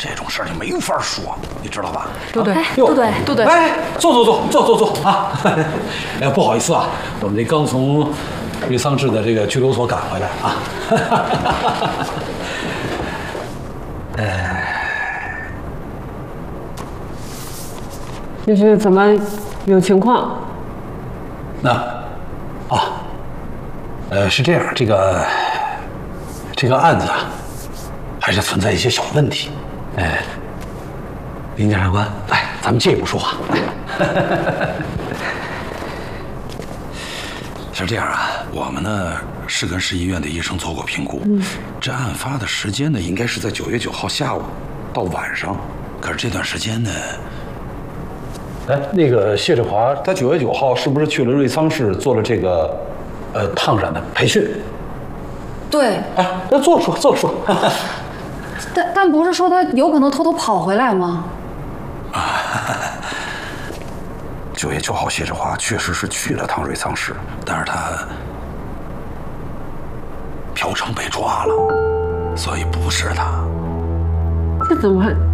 这种事儿你没法说，你知道吧？ 杜队， 杜队， 哎，坐啊！哎，不好意思啊，我们这刚从瑞桑治的这个拘留所赶回来啊。 这是怎么有情况？ 是这样，这个案子啊，还是存在一些小问题。林检察官，来，咱们借一步说话。是这样啊，我们呢是跟市医院的医生做过评估，这案发的时间呢应该是在9月9号下午到晚上，可是这段时间呢，那个谢志华他9月9号是不是去了瑞桑市做了这个烫染的培训？ 对。 那坐着说。 但不是说他有可能偷偷跑回来吗 ？9月9号，谢志华确实是去了趟瑞桑市，但是他嫖娼被抓了，所以不是他。 这怎么